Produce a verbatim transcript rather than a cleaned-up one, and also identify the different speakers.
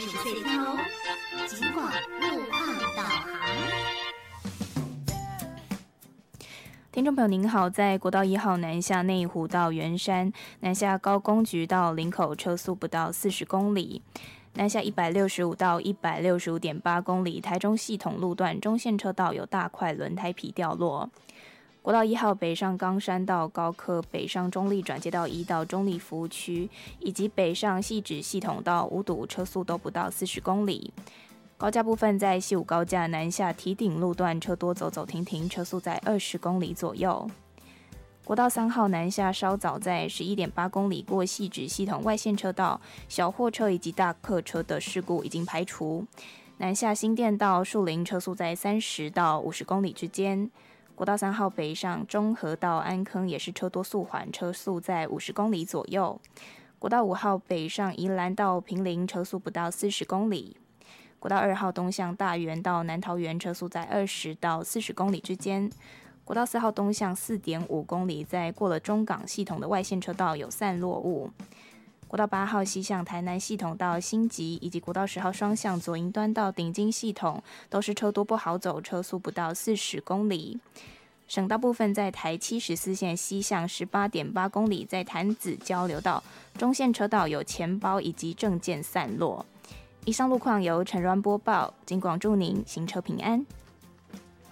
Speaker 1: 隧道哦。警广路况导航。
Speaker 2: 听众朋友您好，在国道一号南下内湖到圆山，南下高工局到林口车速不到四十公里，南下一百六十五到一百六十五点八公里，台中系统路段中线车道有大块轮胎皮掉落。国道一号北上冈山到高科，北上中立转接到一到中立服务区，以及北上汐止系统到五堵车速都不到四十公里。高架部分在西武高架南下堤顶路段车多走走停停，车速在二十公里左右。国道三号南下稍早在十一点八公里过汐止系统外线车道，小货车以及大客车的事故已经排除。南下新店到树林车速在三十到五十公里之间。国道三号北上中和到安坑也是车多速缓，车速在五十公里左右。国道五号北上宜兰到坪林车速不到四十公里。国道二号东向大园到南桃园车速在二十到四十公里之间。国道四号东向 四点五公里，在过了中港系统的外线车道有散落物。国道八号西向台南系统到新集，以及国道十号双向左营端到顶金系统都是车多不好走，车速不到四十公里。省道部分在台七十四线西向 十八点八公里，在潭子交流道中线车道有钱包以及证件散落。以上路况由陈软播报，警广祝您行车平安。